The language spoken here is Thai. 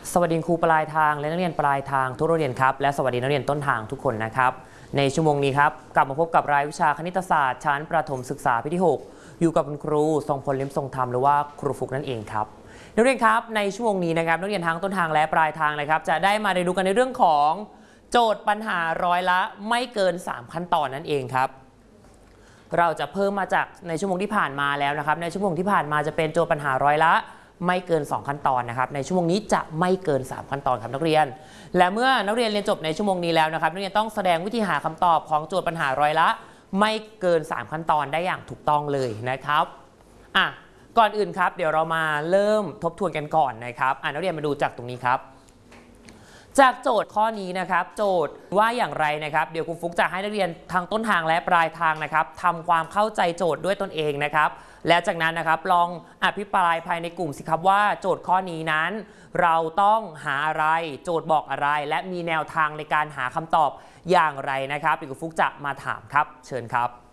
สวัสดีครูปลายทางและนักเรียนปลายทางทุกโรงเรียนครับและสวัสดีนักเรียนต้นทางทุกคนนะครับในชั่วโมงนี้ครับกลับมาพบกับรายวิชาคณิตศาสตร์ชั้นประถมศึกษาปีที่6อยู่กับคุณครูทรงพลลิ้มทรงธรรมหรือว่าครูฟุกนั่นเองครับนักเรียนครับในชั่วโมงนี้นะครับนักเรียนทั้งต้นทางและปลายทางนะครับจะได้มาเรียนรู้กันในเรื่องของโจทย์ปัญหาร้อยละไม่เกิน3ขั้นตอนนั่นเองครับเราจะเพิ่มมาจากในชั่วโมงที่ผ่านมาแล้วนะครับในชั่วโมงที่ผ่านมาจะเป็นโจทย์ปัญหาร้อยละไม่เกิน2ขั้นตอนนะครับในชั่วโมงนี้จะไม่เกิน3ขั้นตอนครับนักเรียนและเมื่อนักเรียนเรียนจบในชั่วโมงนี้แล้วนะครับนักเรียนต้องแสดงวิธีหาคำตอบของโจทย์ปัญหาร้อยละไม่เกิน3ขั้นตอนได้อย่างถูกต้องเลยนะครับก่อนอื่นครับเดี๋ยวเรามาเริ่มทบทวนกันก่อนนะครับนักเรียนมาดูจากตรงนี้ครับจากโจทย์ข้อนี้นะครับโจทย์ว่าอย่างไรนะครับเดี๋ยวครูฟุกจะให้นักเรียนทางต้นทางและปลายทางนะครับทำความเข้าใจโจทย์ด้วยตนเองนะครับและจากนั้นนะครับลองอภิปรายภายในกลุ่มสิครับว่าโจทย์ข้อนี้นั้นเราต้องหาอะไรโจทย์บอกอะไรและมีแนวทางในการหาคำตอบอย่างไรนะครับเดี๋ยวครูฟุกจะมาถามครับเชิญครับ